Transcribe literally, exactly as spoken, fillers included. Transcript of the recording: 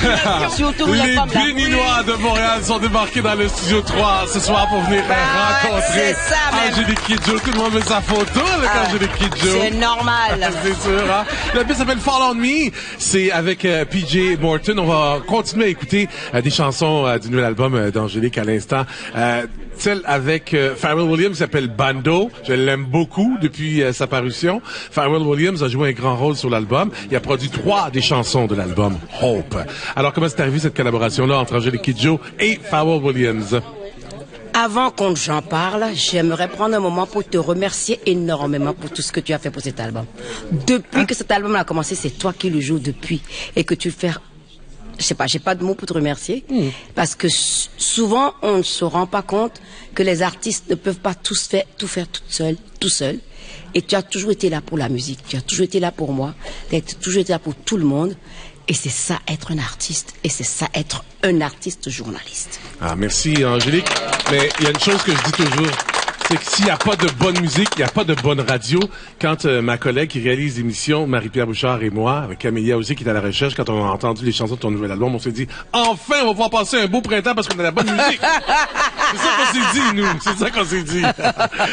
Surtout les, les femmes. Les Béninois de Montréal sont débarqués dans le studio trois ce soir pour venir bah, rencontrer ça, Angélique Kidjo. Tout le monde met sa photo avec ah, Angélique Kidjo. C'est normal. C'est sûr, hein? La pièce s'appelle Fall on Me. C'est avec euh, P J Morton. On va continuer à écouter euh, des chansons euh, du nouvel album euh, d'Angélique à l'instant. Euh, Celle avec euh, Pharrell Williams s'appelle Bando. Je l'aime beaucoup depuis euh, sa parution. Pharrell Williams a joué un grand rôle sur l'album. Il a produit trois des chansons de l'album Hope. Alors, comment c'est arrivé cette collaboration-là entre Angélique Kidjo et Pharrell Williams? Avant qu'on j'en parle, j'aimerais prendre un moment pour te remercier énormément pour tout ce que tu as fait pour cet album. Depuis hein? que cet album a commencé, c'est toi qui le joues depuis et que tu le fais. Je sais pas, j'ai pas de mots pour te remercier, mmh. parce que souvent on ne se rend pas compte que les artistes ne peuvent pas tous faire, tout faire toute seule, tout seul. Et tu as toujours été là pour la musique, tu as toujours été là pour moi, tu as toujours été là pour tout le monde. Et c'est ça être un artiste, et c'est ça être un artiste journaliste. Ah, merci Angélique. Mais il y a une chose que je dis toujours. C'est que s'il n'y a pas de bonne musique, il n'y a pas de bonne radio. Quand euh, ma collègue qui réalise l'émission, Marie-Pierre Bouchard et moi, avec Camélia aussi qui est à la recherche, quand on a entendu les chansons de ton nouvel album, on s'est dit « Enfin, on va pouvoir passer un beau printemps parce qu'on a la bonne musique! » C'est ça qu'on s'est dit, nous. C'est ça qu'on s'est dit.